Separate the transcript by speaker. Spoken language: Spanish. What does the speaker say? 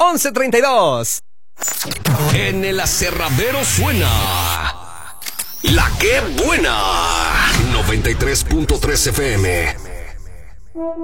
Speaker 1: 11:32.
Speaker 2: En el aserradero suena La Que Buena 93.3 FM.